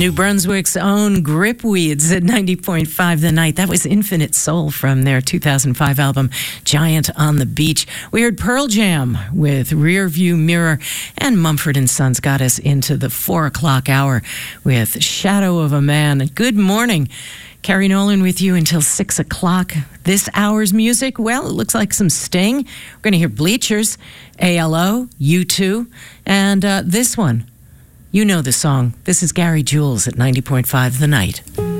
New Brunswick's own Gripweeds at 90.5 The Night. That was Infinite Soul from their 2005 album, Giant on the Beach. We heard Pearl Jam with Rearview Mirror, and Mumford & Sons got us into the 4 o'clock hour with Shadow of a Man. Good morning. Carrie Nolan with you until 6 o'clock. This hour's music, well, it looks like some Sting. We're going to hear Bleachers, ALO, U2, and this one. You know the song. This is Gary Jules at 90.5 The Night.